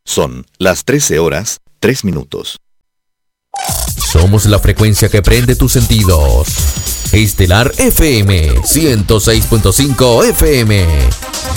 Son las 13 horas, 3 minutos. Somos la frecuencia que prende tus sentidos. Estelar FM 106.5 FM.